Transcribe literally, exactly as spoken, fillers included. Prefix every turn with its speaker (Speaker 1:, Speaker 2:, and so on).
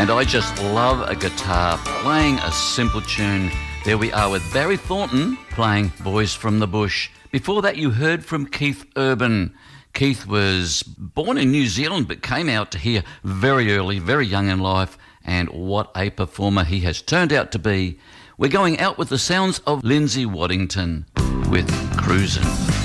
Speaker 1: And I just love a guitar playing a simple tune. There we are with Barry Thornton playing Boys from the Bush. Before that, you heard from Keith Urban. Keith was born in New Zealand but came out to here very early, very young in life, and what a performer he has turned out to be. We're going out with the sounds of Lindsay Waddington with Cruisin'.